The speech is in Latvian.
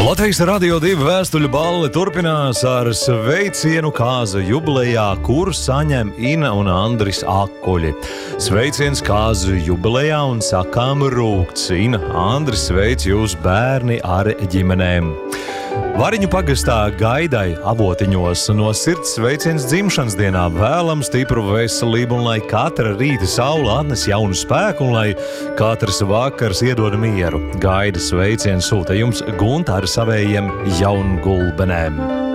Latvijas Radio 2 vēstuļu balli turpinās ar sveicienu kāza jubilejā, kuru saņem Ina un Andris Akuļi. Sveiciens kāzu jubilejā un sakām rūgts. Ina, Andris, sveic jūs bērni ar ģimenēm. Variņu pagastā Gaidai Avotiņos no sirds sveiciens dzimšanas dienā, vēlam stipru veselību un lai katra rīta saula atnes jaunu spēku un lai katrs vakars iedod mieru. Gaida sveiciens sūta jums Gunta ar savējiem jaungulbenēm.